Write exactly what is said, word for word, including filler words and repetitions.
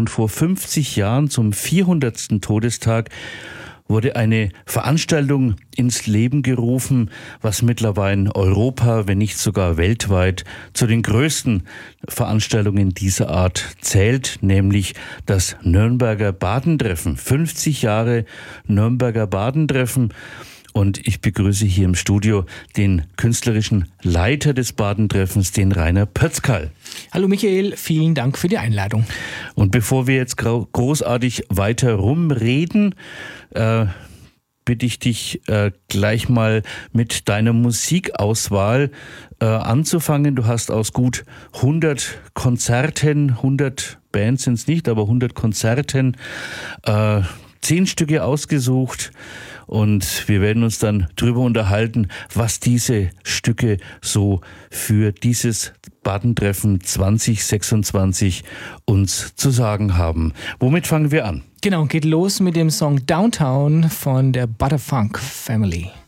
Und vor fünfzig Jahren, zum vierhundertsten Todestag, wurde eine Veranstaltung ins Leben gerufen, was mittlerweile Europa, wenn nicht sogar weltweit, zu den größten Veranstaltungen dieser Art zählt, nämlich das Nürnberger Badentreffen. fünfzig Jahre Nürnberger Badentreffen. Und ich begrüße hier im Studio den künstlerischen Leiter des Badentreffens, den Rainer Pötzkal. Hallo Michael, vielen Dank für die Einladung. Und bevor wir jetzt großartig weiter rumreden, äh, bitte ich dich äh, gleich mal mit deiner Musikauswahl äh, anzufangen. Du hast aus gut hundert Konzerten, hundert Bands sind es nicht, aber hundert Konzerten, äh, zehn Stücke ausgesucht. Und wir werden uns dann drüber unterhalten, was diese Stücke so für dieses Badentreffen zwanzig sechsundzwanzig uns zu sagen haben. Womit fangen wir an? Genau, geht los mit dem Song Downtown von der Butterfunk Family.